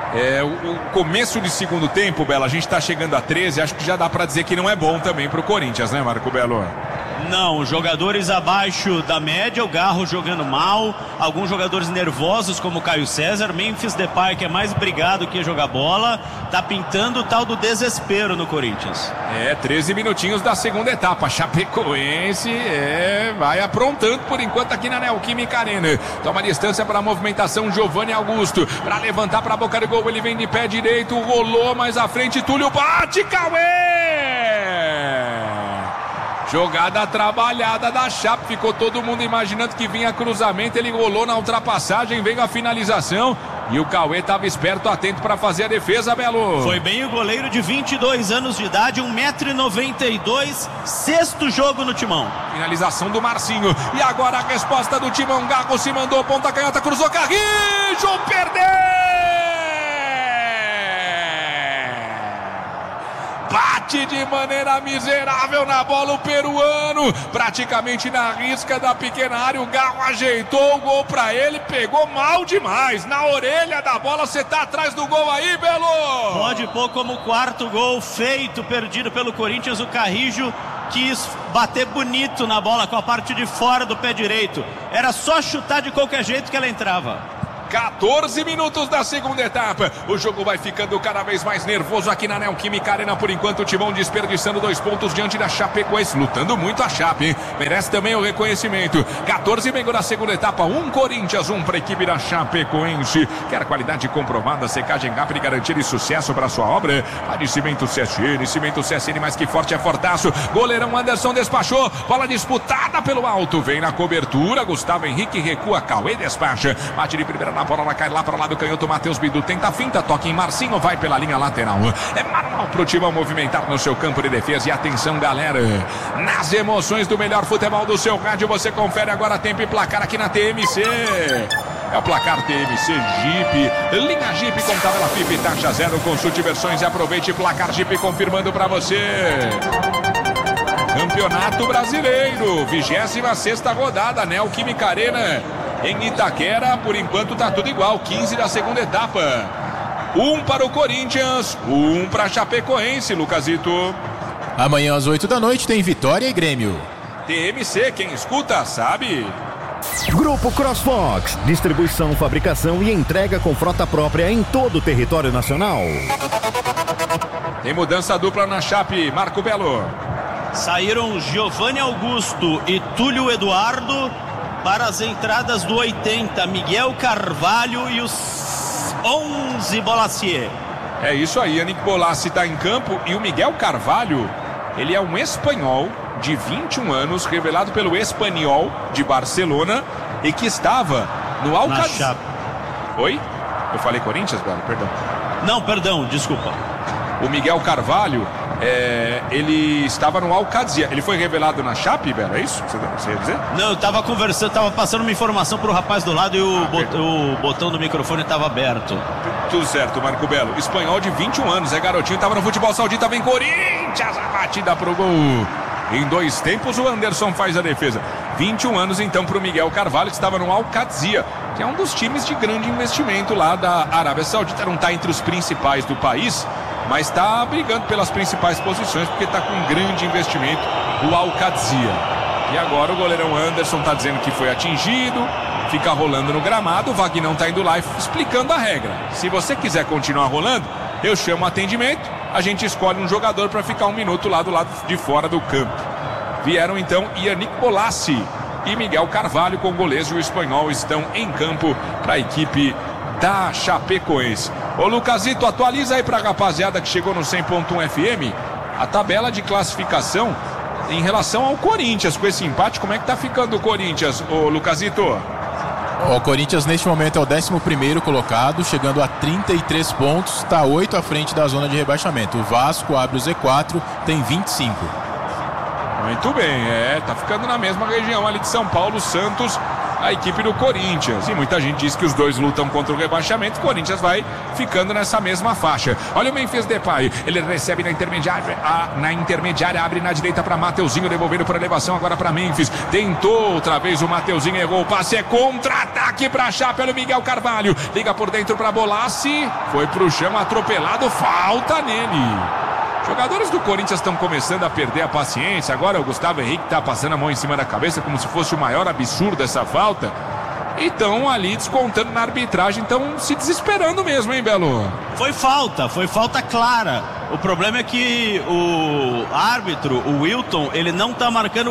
É o começo de segundo tempo, Belo, a gente tá chegando a 13, acho que já dá pra dizer que não é bom também pro Corinthians, né, Marco Belo? Não, jogadores abaixo da média, o Garro jogando mal, alguns jogadores nervosos como o Caio César, Memphis Depay, que é mais brigado que jogar bola, tá pintando o tal do desespero no Corinthians. 13 minutinhos da segunda etapa, Chapecoense vai aprontando por enquanto aqui na Neoquímica Arena, toma distância para a movimentação Giovanni Augusto, para levantar para a boca do gol, ele vem de pé direito, rolou mais à frente, Túlio bate, Cauê! Jogada trabalhada da Chape, ficou todo mundo imaginando que vinha cruzamento, ele rolou na ultrapassagem, veio a finalização, E o Cauê estava esperto, atento para fazer a defesa, Belo. Foi bem o goleiro de 22 anos de idade, 1,92 m, sexto jogo no Timão. Finalização do Marcinho. E agora a resposta do Timão. Gago se mandou, ponta canhota, cruzou, Carrijo, perdeu! Bate de maneira miserável na bola o peruano, praticamente na risca da pequena área. O Garro ajeitou o gol pra ele, pegou mal demais na orelha da bola. Você tá atrás do gol aí, Belo? Pode pôr como quarto gol feito, perdido pelo Corinthians. O Carrijo quis bater bonito na bola com a parte de fora do pé direito. Era só chutar de qualquer jeito que ela entrava. 14 minutos da segunda etapa. O jogo vai ficando cada vez mais nervoso aqui na Neoquímica Arena. Por enquanto o Timão desperdiçando 2 pontos diante da Chapecoense. Lutando muito a Chape, hein? Merece também o reconhecimento. 14,5 da segunda etapa. 1 Corinthians, 1 para a equipe da Chapecoense. Quer qualidade comprovada, secagem rápida e garantir sucesso para sua obra? A de Cimento CSN. Cimento CSN mais que forte é fortaço. Goleirão Anderson despachou. Bola disputada pelo alto. Vem na cobertura. Gustavo Henrique recua. Cauê despacha. Bate de primeira na bola, ela cai lá para lá do canhoto. Matheus Bidu tenta a finta, toca em Marcinho, vai pela linha lateral. É manual pro Timão movimentar no seu campo de defesa. E atenção, galera, nas emoções do melhor futebol do seu rádio, você confere agora tempo e placar aqui na TMC. É o placar TMC Jeep, linha Jeep com tabela FIP e taxa zero. Consulte versões e aproveite. Placar Jeep confirmando para você. Campeonato Brasileiro, 26ª rodada, Neoquímica Arena em Itaquera. Por enquanto tá tudo igual, 15 da segunda etapa. 1 para o Corinthians, 1 para a Chapecoense, Lucasito. Amanhã às 8 da noite tem Vitória e Grêmio. TMC, quem escuta sabe. Grupo CrossFox, distribuição, fabricação e entrega com frota própria em todo o território nacional. Tem mudança dupla na Chape, Marco Belo. Saíram Giovanni Augusto e Túlio Eduardo para as entradas do 80, Miguel Carvalho e os 11 Bolacier. É isso aí, Yannick Bolassi está em campo e o Miguel Carvalho, ele é um espanhol de 21 anos, revelado pelo Espanyol de Barcelona e que estava no Alcazar. Oi? Eu falei Corinthians, velho? Perdão. Não, perdão, desculpa. O Miguel Carvalho, ele estava no Alcazar. Ele foi revelado na Chape, velho? É isso que você ia dizer? Não, eu tava conversando, tava passando uma informação pro rapaz do lado e o botão do microfone estava aberto. Tudo certo, Marco Belo. Espanhol de 21 anos, é garotinho, tava no futebol saudita, vem Corinthians, a batida pro gol. Em 2 tempos o Anderson faz a defesa. 21 anos então para o Miguel Carvalho, que estava no Al-Qadsia, que é um dos times de grande investimento lá da Arábia Saudita. Não está entre os principais do país, mas está brigando pelas principais posições, porque está com um grande investimento o Al-Qadsia. E agora o goleirão Anderson está dizendo que foi atingido, fica rolando no gramado. O Vagnão está indo lá explicando a regra. Se você quiser continuar rolando, eu chamo o atendimento, a gente escolhe um jogador para ficar 1 minuto lá do lado de fora do campo. Vieram então Yannick Bolassi e Miguel Carvalho, com o Golês e o Espanhol estão em campo para a equipe da Chapecoense. Ô Lucasito, atualiza aí para a rapaziada que chegou no 100.1 FM a tabela de classificação em relação ao Corinthians. Com esse empate, como é que tá ficando o Corinthians, ô Lucasito? O Corinthians neste momento é o 11º colocado, chegando a 33 pontos, está 8 à frente da zona de rebaixamento. O Vasco abre o Z4, tem 25. Muito bem, tá ficando na mesma região ali de São Paulo, Santos, a equipe do Corinthians. E muita gente diz que os dois lutam contra o rebaixamento. O Corinthians vai ficando nessa mesma faixa. Olha o Memphis Depay, ele recebe na intermediária, abre na direita para Mateuzinho, devolvendo por elevação agora para Memphis. Tentou outra vez o Mateuzinho, errou o passe, é contra-ataque para Chape. Olha o Miguel Carvalho, liga por dentro para Bolassi, foi pro chão, atropelado, falta nele. Jogadores do Corinthians estão começando a perder a paciência. Agora o Gustavo Henrique está passando a mão em cima da cabeça como se fosse o maior absurdo essa falta. E estão ali descontando na arbitragem, estão se desesperando mesmo, hein, Belo? Foi falta clara. O problema é que o árbitro, o Wilton, ele não está marcando,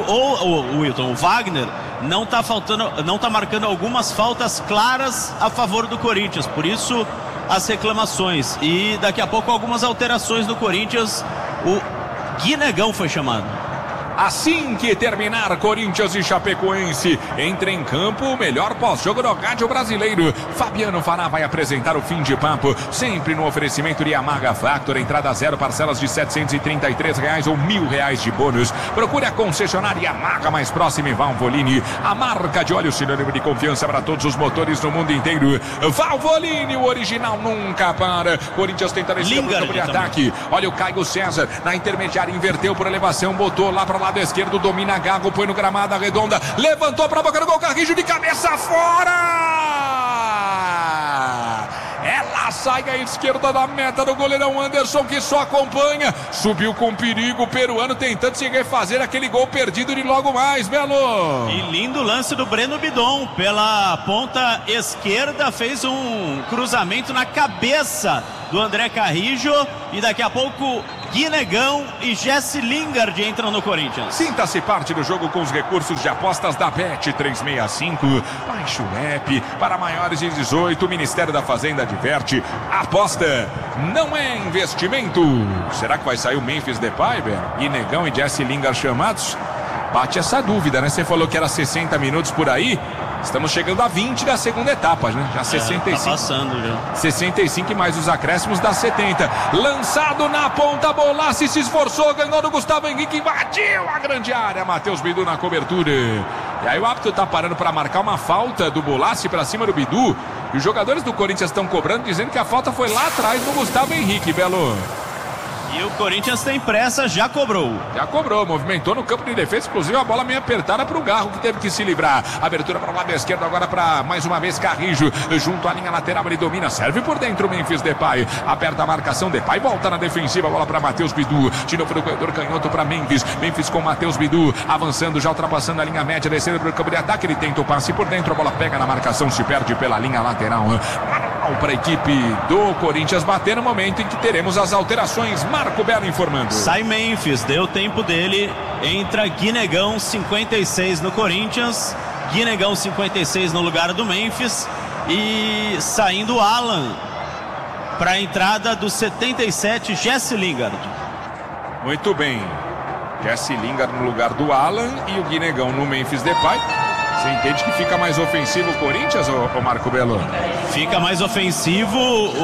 o Wagner não está marcando algumas faltas claras a favor do Corinthians. Por isso as reclamações e daqui a pouco algumas alterações do Corinthians. O Guinegão foi chamado. Assim que terminar Corinthians e Chapecoense, entra em campo o melhor pós-jogo do rádio brasileiro. Fabiano Fará vai apresentar o fim de papo, sempre no oferecimento de Yamaha Factor, entrada zero, parcelas de R$733 ou R$1.000 de bônus. Procure a concessionária Yamaha mais próxima em Valvoline, a marca de óleo sinônimo de confiança para todos os motores no mundo inteiro. Valvoline, o original nunca para. Corinthians tenta descer no campo de ataque. Olha o Caio César na intermediária, inverteu por elevação, botou lá para o lado esquerdo, domina Gago, põe no gramado, arredonda, levantou para a boca do gol, Carrijo de cabeça fora! Ela sai à esquerda da meta do goleirão Anderson, que só acompanha. Subiu com perigo o peruano, tentando se refazer aquele gol perdido de logo mais, Belo. E lindo lance do Breno Bidon. Pela ponta esquerda, fez um cruzamento na cabeça do André Carrijo. E daqui a pouco Guinegão e Jesse Lingard entram no Corinthians. Sinta-se parte do jogo com os recursos de apostas da Bet365. Baixe o app. Para maiores de 18, o Ministério da Fazenda adverte: aposta não é investimento. Será que vai sair o Memphis Depay, Guinegão e Jesse Lingard chamados? Bate essa dúvida, né? Você falou que era 60 minutos por aí. Estamos chegando a 20 da segunda etapa, né? Já 65. Tá passando já. 65 e mais os acréscimos dá 70. Lançado na ponta, Bolassi se esforçou, ganhou do Gustavo Henrique, invadiu a grande área. Matheus Bidu na cobertura. E aí o árbitro tá parando para marcar uma falta do Bolassi para cima do Bidu. E os jogadores do Corinthians estão cobrando, dizendo que a falta foi lá atrás do Gustavo Henrique, Belo. E o Corinthians tem pressa, já cobrou. Já cobrou, movimentou no campo de defesa, inclusive a bola meio apertada para o Garro, que teve que se livrar. Abertura para o lado esquerdo agora para mais uma vez Carrijo, junto à linha lateral, ele domina, serve por dentro o Memphis Depay, aperta a marcação, Depay volta na defensiva, bola para Matheus Bidu, de novo no corredor canhoto para Memphis com Matheus Bidu, avançando, já ultrapassando a linha média, descendo para o campo de ataque, ele tenta o passe por dentro, a bola pega na marcação, se perde pela linha lateral. Para a equipe do Corinthians bater no momento em que teremos as alterações. Marco Belo informando. Sai Memphis, deu tempo dele, entra Guinegão, 56 no Corinthians, Guinegão 56 no lugar do Memphis, e saindo Alan para a entrada do 77, Jesse Lingard. Muito bem, Jesse Lingard no lugar do Alan e o Guinegão no Memphis Depay. Você entende que fica mais ofensivo o Corinthians, ou Marco Belo? Fica mais ofensivo,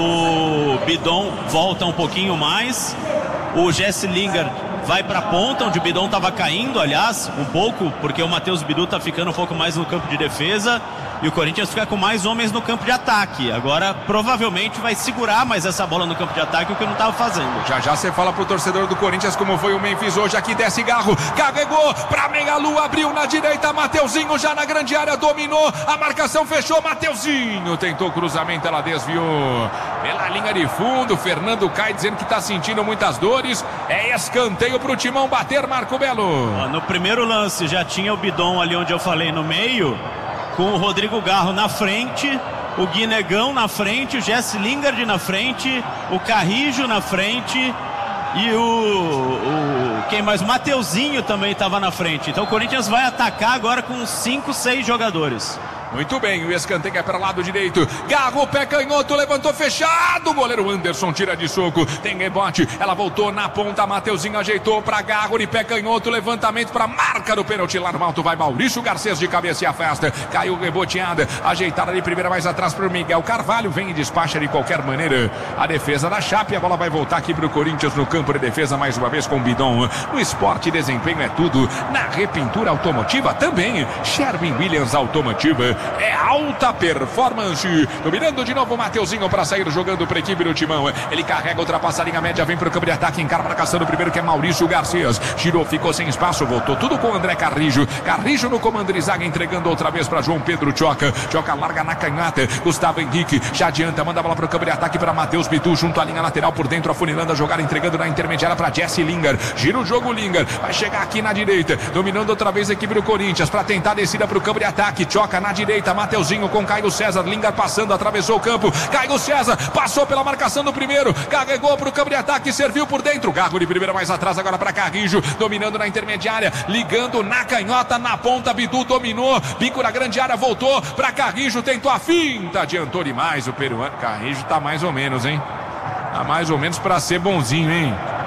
o Bidon volta um pouquinho mais, o Jesse Lingard vai para a ponta, onde o Bidon estava caindo, aliás, um pouco, porque o Matheus Bidu está ficando um pouco mais no campo de defesa, e o Corinthians fica com mais homens no campo de ataque. Agora, provavelmente, vai segurar mais essa bola no campo de ataque, o que não estava fazendo. Já já você fala pro torcedor do Corinthians como foi o Memphis hoje. Aqui desce Garro, carregou pra meia-lua, abriu na direita, Mateuzinho já na grande área, dominou, a marcação fechou, Mateuzinho tentou o cruzamento, ela desviou pela linha de fundo. Fernando cai dizendo que tá sentindo muitas dores. É escanteio pro Timão bater, Marco Belo. No primeiro lance já tinha o Bidon ali onde eu falei no meio, com o Rodrigo Garro na frente, o Guinegão na frente, o Jesse Lingard na frente, o Carrijo na frente e quem mais? O Mateuzinho também estava na frente. Então o Corinthians vai atacar agora com 5, 6 jogadores. Muito bem, o escanteio é para o lado direito. Garro, pé canhoto, levantou fechado. O goleiro Anderson tira de soco. Tem rebote, ela voltou na ponta. Mateuzinho ajeitou para Garro de pé canhoto. Levantamento para marca do pênalti lá no alto. Vai Maurício Garcês de cabeça e afasta. Caiu reboteada. Ajeitada de primeira mais atrás para o Miguel Carvalho. Vem e despacha de qualquer maneira a defesa da Chape. A bola vai voltar aqui para o Corinthians no campo de defesa mais uma vez com o Bidon. No esporte, desempenho é tudo. Na repintura automotiva também. Sherwin Williams Automotiva. É alta performance. Dominando de novo o Mateuzinho para sair jogando para a equipe do Timão. Ele carrega, ultrapassa a linha média, vem para o campo de ataque, encara a marcação do primeiro, que é Maurício Garcês. Girou, ficou sem espaço, voltou tudo com o André Carrijo. Carrijo no comando de zaga, entregando outra vez para João Pedro Tchoca. Tchoca larga na canhota. Gustavo Henrique já adianta, manda a bola para o campo de ataque para Matheus Bidu, junto à linha lateral por dentro, afunilando a jogada, entregando na intermediária para Jesse Lingard. Gira o jogo, Lingard. Vai chegar aqui na direita, dominando outra vez a equipe do Corinthians para tentar descida para o campo de ataque. Tchoca na direita, Mateuzinho com Caio César, Lingard passando, atravessou o campo, Caio César passou pela marcação do primeiro, carregou para o campo de ataque, serviu por dentro, Garro de primeira mais atrás agora para Carrijo, dominando na intermediária, ligando na canhota, na ponta, Bidu dominou, bico na grande área, voltou para Carrijo, tentou a finta, adiantou demais o peruano. Carrijo tá mais ou menos, hein? Tá mais ou menos para ser bonzinho, hein?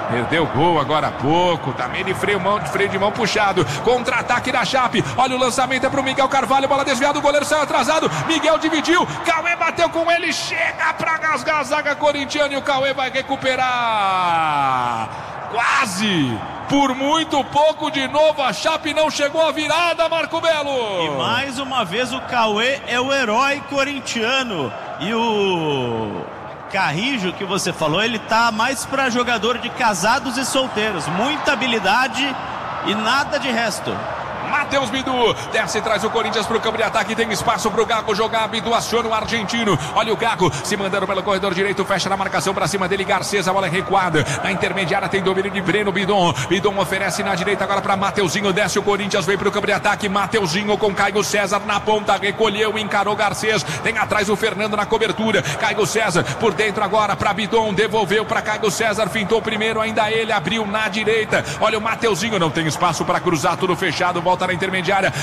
Perdeu o gol agora há pouco. Também de freio de mão puxado. Contra-ataque da Chape. Olha o lançamento é pro Miguel Carvalho. Bola desviada. O goleiro saiu atrasado. Miguel dividiu. Cauê bateu com ele. Chega pra gasgar a zaga corintiana. E o Cauê vai recuperar. Quase. Por muito pouco de novo. A Chape não chegou à virada, Marco Belo. E mais uma vez o Cauê é o herói corintiano. E o Carrijo, que você falou, ele tá mais para jogador de casados e solteiros. Muita habilidade e nada de resto. Matheus Bidu desce e traz o Corinthians pro campo de ataque. Tem espaço pro Gago jogar. Bidu aciona o argentino. Olha o Gago se mandando pelo corredor direito. Fecha na marcação pra cima dele. Garcês, a bola é recuada. Na intermediária tem domínio de Breno Bidon. Bidon oferece na direita agora pra Mateuzinho. Desce o Corinthians, vem pro campo de ataque. Mateuzinho com Caio César na ponta. Recolheu, encarou Garcês. Tem atrás o Fernando na cobertura. Caio César por dentro agora pra Bidon. Devolveu pra Caio César. Fintou primeiro, ainda ele. Abriu na direita. Olha o Mateuzinho. Não tem espaço pra cruzar. Tudo fechado. Volta na intermediária.